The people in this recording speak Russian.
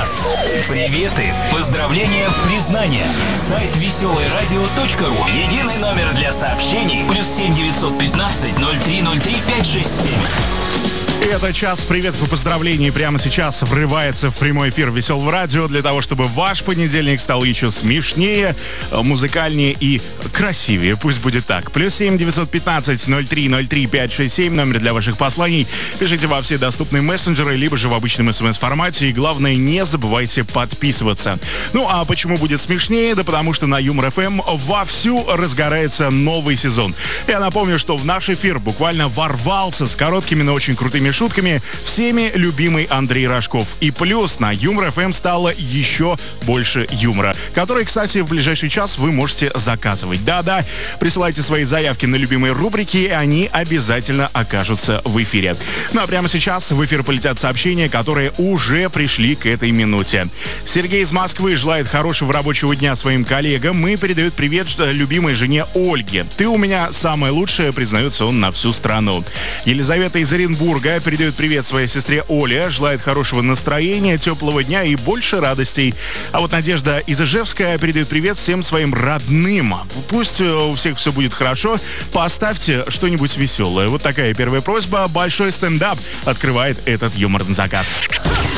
заказ. Приветы, поздравления, признания. Сайт веселоерадио.ру. Единый номер для сообщений. +7 915 0303 567. И это час приветов и поздравлений прямо сейчас врывается в прямой эфир Веселого радио для того, чтобы ваш понедельник стал еще смешнее, музыкальнее и красивее. Пусть будет так. +7 915 0303 567, номер для ваших посланий. Пишите во все доступные мессенджеры, либо же в обычном смс-формате. И главное, не забывайте подписываться. Ну а почему будет смешнее? Да потому что на Юмор ФМ вовсю разгорается новый сезон. Я напомню, что в наш эфир буквально ворвался с короткими, но очень крутыми шутками всеми любимый Андрей Рожков. И плюс на Юмор ФМ стало еще больше юмора, который, кстати, в ближайший час вы можете заказывать. Да-да, присылайте свои заявки на любимые рубрики, и они обязательно окажутся в эфире. Ну а прямо сейчас в эфир полетят сообщения, которые уже пришли к этой минуте. Сергей из Москвы желает хорошего рабочего дня своим коллегам и передает привет любимой жене Ольге. «Ты у меня самая лучшая», признается он на всю страну. Елизавета из Оренбурга передает привет своей сестре Оле, желает хорошего настроения, теплого дня и больше радостей. А вот Надежда из Ижевска передает привет всем своим родным. Пусть у всех все будет хорошо, поставьте что-нибудь веселое. Вот такая первая просьба. Большой стендап открывает этот юморный заказ.